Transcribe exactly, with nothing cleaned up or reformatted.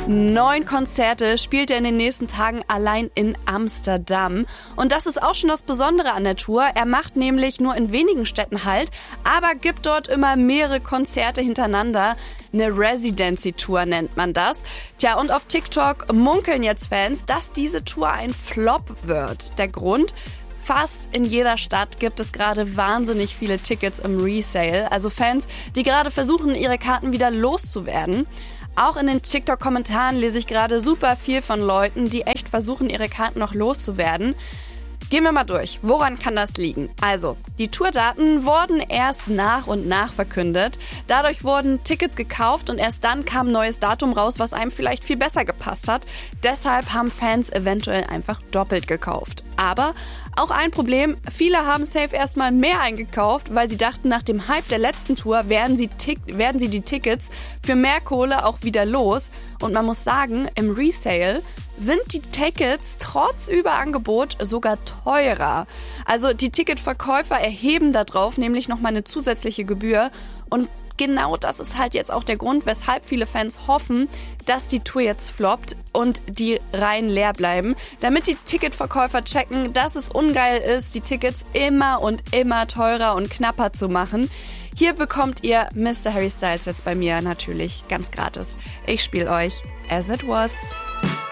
Neun Konzerte spielt er in den nächsten Tagen allein in Amsterdam. Und das ist auch schon das Besondere an der Tour. Er macht nämlich nur in wenigen Städten Halt, aber gibt dort immer mehrere Konzerte hintereinander. Eine Residency-Tour nennt man das. Tja, und auf TikTok munkeln jetzt Fans, dass diese Tour ein Flop wird. Der Grund? Fast in jeder Stadt gibt es gerade wahnsinnig viele Tickets im Resale. Also Fans, die gerade versuchen, ihre Karten wieder loszuwerden. Auch in den TikTok-Kommentaren lese ich gerade super viel von Leuten, die echt versuchen, ihre Karten noch loszuwerden. Gehen wir mal durch. Woran kann das liegen? Also, die Tourdaten wurden erst nach und nach verkündet. Dadurch wurden Tickets gekauft und erst dann kam ein neues Datum raus, was einem vielleicht viel besser gepasst hat. Deshalb haben Fans eventuell einfach doppelt gekauft. Aber auch ein Problem, viele haben safe erstmal mehr eingekauft, weil sie dachten, nach dem Hype der letzten Tour werden sie, Tick- werden sie die Tickets für mehr Kohle auch wieder los. Und man muss sagen, im Resale sind die Tickets trotz Überangebot sogar teurer. Also die Ticketverkäufer erheben da drauf nämlich nochmal eine zusätzliche Gebühr. Und genau das ist halt jetzt auch der Grund, weshalb viele Fans hoffen, dass die Tour jetzt floppt und die Reihen leer bleiben, damit die Ticketverkäufer checken, dass es ungeil ist, die Tickets immer und immer teurer und knapper zu machen. Hier bekommt ihr Mister Harry Styles jetzt bei mir natürlich ganz gratis. Ich spiele euch As It Was.